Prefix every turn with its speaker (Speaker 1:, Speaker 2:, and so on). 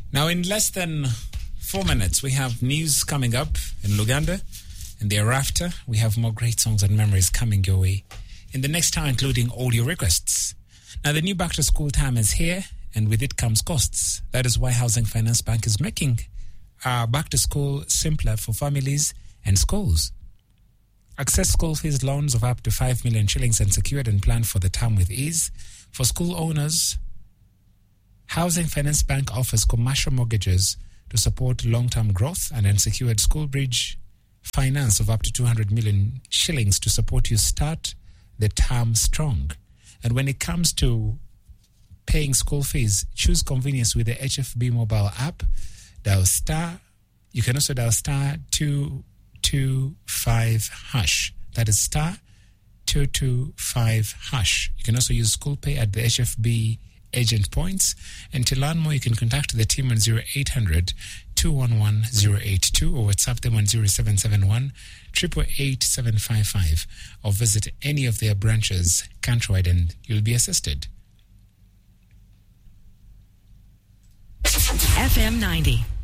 Speaker 1: Now, in less than 4 minutes, we have news coming up in Luganda, and thereafter, we have more great songs and memories coming your way in the next hour, including all your requests. Now, the new back-to-school time is here, and with it comes costs. That is why Housing Finance Bank is making back-to-school simpler for families and schools. Access school fees loans of up to 5 million shillings and secured and planned for the term with ease. For school owners, Housing Finance Bank offers commercial mortgages to support long-term growth and unsecured school bridge finance of up to 200 million shillings to support you start the term strong. And when it comes to paying school fees, choose convenience with the HFB mobile app. You can also dial star 225 hash. That is star 225 hash. You can also use School Pay at the HFB agent points. And to learn more, you can contact the team on 0800 211 082 or WhatsApp them on 0771 888 755 or visit any of their branches countrywide and you'll be assisted.
Speaker 2: FM 90.